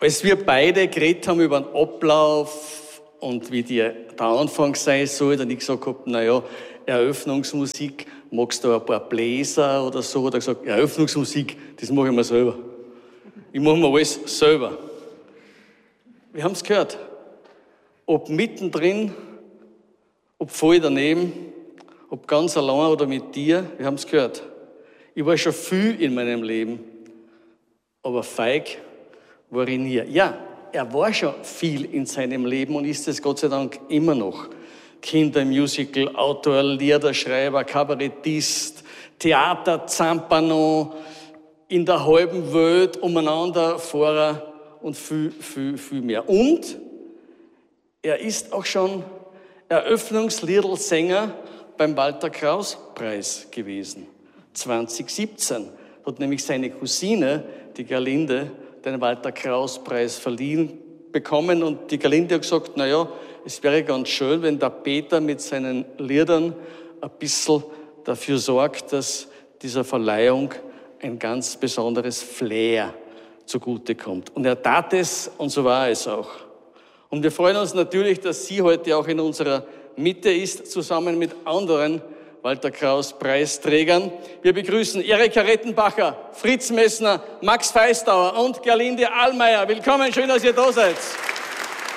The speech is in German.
Als wir beide geredet haben über den Ablauf und wie der Anfang sein soll, dann ich gesagt habe, naja, Eröffnungsmusik, magst du ein paar Bläser oder so? Hat er gesagt, Eröffnungsmusik, das mache ich mir selber. Ich mache mir alles selber. Wir haben es gehört. Ob mittendrin, ob voll daneben, ob ganz allein oder mit dir, wir haben es gehört. Ich war schon viel in meinem Leben, aber feig war ich nie. Ja, er war schon viel in seinem Leben und ist es Gott sei Dank immer noch. Kindermusical, Autor, Liederschreiber, Kabarettist, Theater, Zampano, in der halben Welt umeinander Fahrer und viel mehr. Und er ist auch schon Eröffnungsliedersänger beim Walter-Kraus-Preis gewesen. 2017 hat nämlich seine Cousine, die Gerlinde, den Walter-Kraus-Preis verliehen bekommen. Und die Gerlinde hat gesagt, naja, es wäre ganz schön, wenn der Peter mit seinen Liedern ein bisschen dafür sorgt, dass dieser Verleihung ein ganz besonderes Flair zugutekommt. Und er tat es und so war es auch. Und wir freuen uns natürlich, dass sie heute auch in unserer Mitte ist, zusammen mit anderen Walter-Kraus-Preisträgern. Wir begrüßen Erika Rettenbacher, Fritz Messner, Max Feistauer und Gerlinde Allmeier. Willkommen, schön, dass ihr da seid.